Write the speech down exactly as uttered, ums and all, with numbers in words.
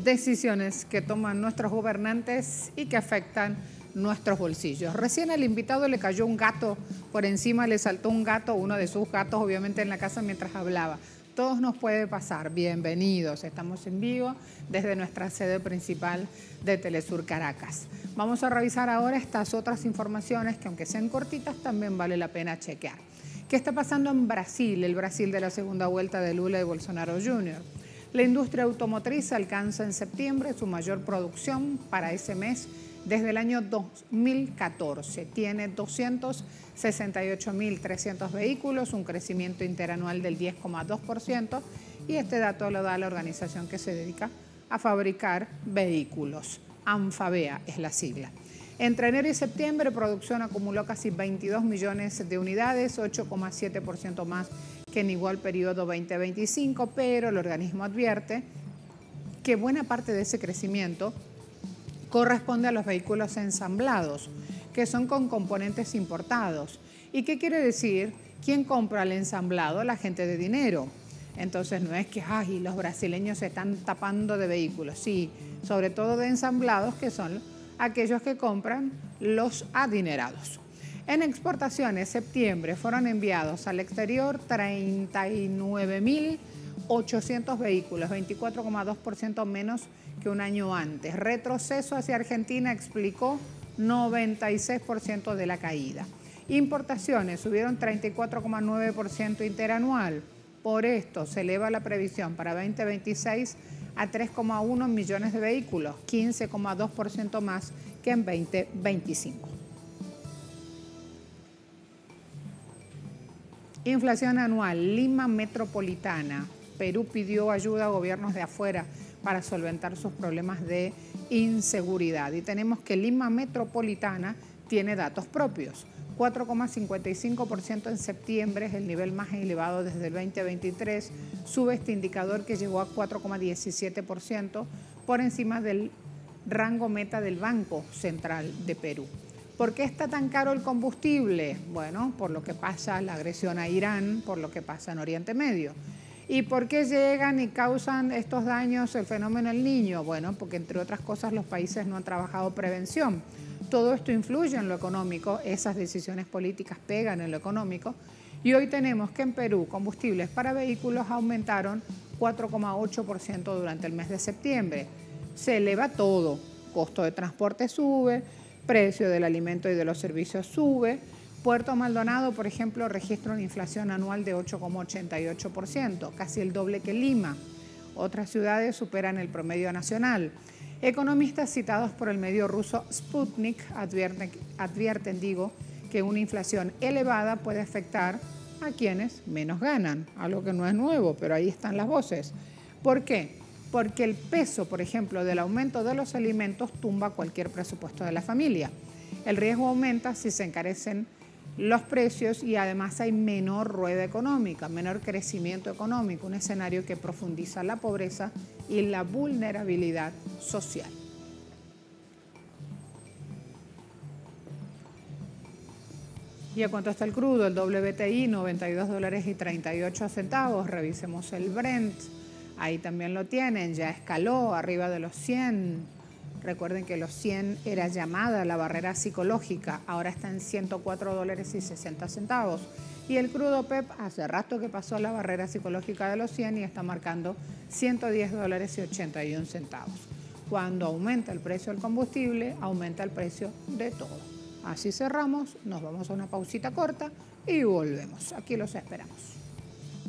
decisiones que toman nuestros gobernantes y que afectan nuestros bolsillos. Recién al invitado le cayó un gato por encima, le saltó un gato, uno de sus gatos obviamente en la casa mientras hablaba. Todos nos puede pasar. Bienvenidos. Estamos en vivo desde nuestra sede principal de Telesur Caracas. Vamos a revisar ahora estas otras informaciones que, aunque sean cortitas, también vale la pena chequear. ¿Qué está pasando en Brasil? El Brasil de la segunda vuelta de Lula y Bolsonaro junior La industria automotriz alcanza en septiembre su mayor producción para ese mes desde el año dos mil catorce. Tiene doscientos sesenta y ocho mil trescientos vehículos, un crecimiento interanual del diez coma dos por ciento, y este dato lo da la organización que se dedica a fabricar vehículos. ANFAVEA es la sigla. Entre enero y septiembre, producción acumuló casi veintidós millones de unidades, ocho coma siete por ciento más que en igual periodo veinte veinticinco, pero el organismo advierte que buena parte de ese crecimiento corresponde a los vehículos ensamblados, que son con componentes importados. ¿Y qué quiere decir? ¿Quién compra el ensamblado? La gente de dinero. Entonces no es que ay, los brasileños se están tapando de vehículos, sí, sobre todo de ensamblados, que son aquellos que compran los adinerados. En exportaciones, septiembre fueron enviados al exterior treinta y nueve mil ochocientos vehículos, veinticuatro coma dos por ciento menos que un año antes. Retroceso hacia Argentina explicó noventa y seis por ciento de la caída. Importaciones subieron treinta y cuatro coma nueve por ciento interanual. Por esto se eleva la previsión para veinte veintiséis a tres coma uno millones de vehículos, quince coma dos por ciento más que en veinte veinticinco. Inflación anual, Lima Metropolitana. Perú pidió ayuda a gobiernos de afuera para solventar sus problemas de inseguridad. Y tenemos que Lima Metropolitana tiene datos propios. cuatro coma cincuenta y cinco por ciento en septiembre es el nivel más elevado desde el veinte veintitrés. Sube este indicador que llegó a cuatro coma diecisiete por ciento por encima del rango meta del Banco Central de Perú. ¿Por qué está tan caro el combustible? Bueno, por lo que pasa la agresión a Irán, por lo que pasa en Oriente Medio. ¿Y por qué llegan y causan estos daños el fenómeno El Niño? Bueno, porque entre otras cosas los países no han trabajado prevención. Todo esto influye en lo económico, esas decisiones políticas pegan en lo económico. Y hoy tenemos que en Perú combustibles para vehículos aumentaron cuatro coma ocho por ciento durante el mes de septiembre. Se eleva todo, costo de transporte sube, precio del alimento y de los servicios sube. Puerto Maldonado, por ejemplo, registra una inflación anual de ocho coma ochenta y ocho por ciento, casi el doble que Lima. Otras ciudades superan el promedio nacional. Economistas citados por el medio ruso Sputnik advierten, advierten digo, que una inflación elevada puede afectar a quienes menos ganan, algo que no es nuevo, pero ahí están las voces. ¿Por qué? Porque el peso, por ejemplo, del aumento de los alimentos tumba cualquier presupuesto de la familia. El riesgo aumenta si se encarecen los precios y además hay menor rueda económica, menor crecimiento económico, un escenario que profundiza la pobreza y la vulnerabilidad social. ¿Y a cuánto está el crudo? El W T I, noventa y dos dólares y treinta y ocho centavos. Revisemos el Brent. Ahí también lo tienen, ya escaló arriba de los cien. Recuerden que los cien era llamada la barrera psicológica, ahora está en ciento cuatro dólares y sesenta centavos. Y el crudo P E P hace rato que pasó la barrera psicológica de los cien y está marcando ciento diez dólares y ochenta y un centavos. Cuando aumenta el precio del combustible, aumenta el precio de todo. Así cerramos, nos vamos a una pausita corta y volvemos. Aquí los esperamos.